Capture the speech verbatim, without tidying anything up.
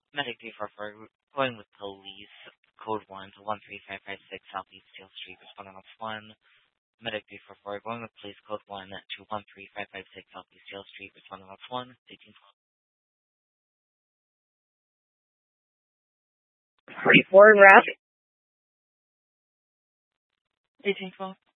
Medic three four four, going with police, code one to one three five five six Southeast Steel Street, responding on one. Medic three four four, going with police, code one to one three five five six Southeast Steel Street, responding on one. eighteen twelve. three four, wrap. eighteen twelve.